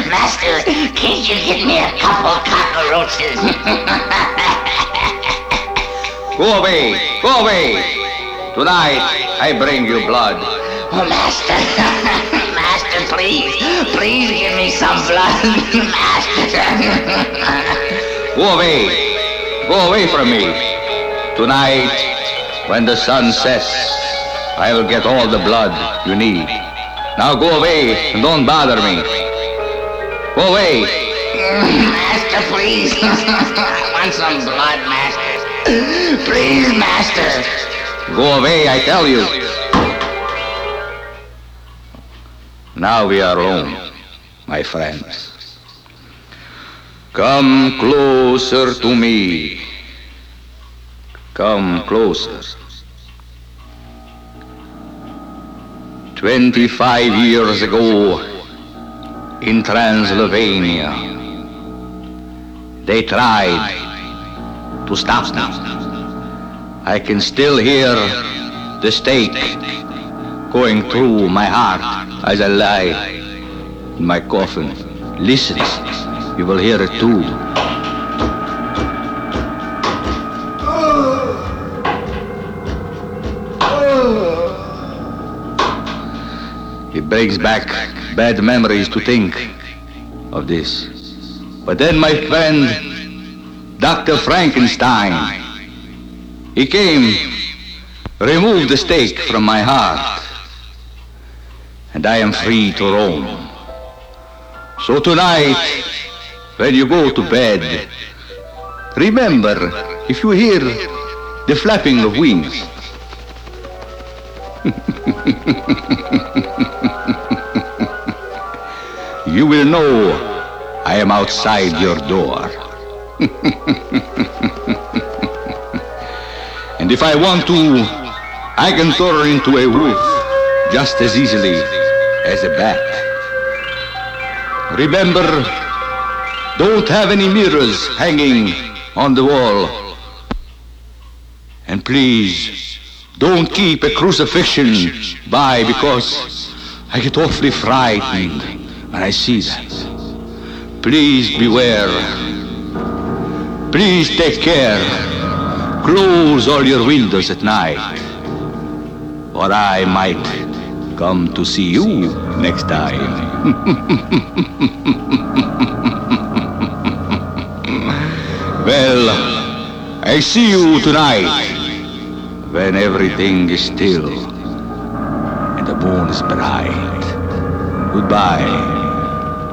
Master, can't you get me a couple cockroaches? Go away! Go away! Tonight, I bring you blood. Oh, Master, Master, please, please give me some blood, Master. Go away! Go away from me. Tonight, when the sun sets, I will get all the blood you need. Now go away and don't bother me. Go away. Master, please. I want some blood, Master. Please, Master. Go away, I tell you. Now we are home, my friends. Come closer to me. Come closer. 25 years ago, in Transylvania, they tried to stop me. I can still hear the stake going through my heart as I lie in my coffin. Listen, you will hear it too. It brings back bad memories to think of this. But then my friend, Dr. Frankenstein, he came, removed the stake from my heart, and I am free to roam. So tonight, when you go to bed, remember, if you hear the flapping of wings, you will know I am outside your door. And if I want to, I can turn into a wolf just as easily as a bat. Remember, don't have any mirrors hanging on the wall. And please, don't keep a crucifixion by, because I get awfully frightened when I see that. Please beware. Please take care. Close all your windows at night, or I might come to see you next time. Well, I see you tonight, when everything is still and the moon is bright. Goodbye.